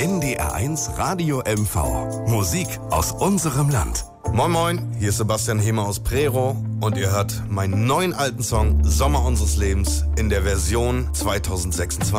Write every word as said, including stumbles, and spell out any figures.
N D R eins Radio M V. Musik aus unserem Land. Moin Moin, hier ist Sebastian Hehmer aus Prero und ihr hört meinen neuen alten Song Sommer unseres Lebens in der Version zwanzig sechsundzwanzig.